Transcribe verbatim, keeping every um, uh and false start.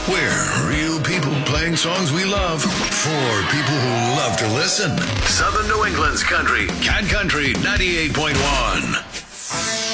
We're real people playing songs we love for people who love to listen. Southern New England's country, Cat Country ninety-eight point one.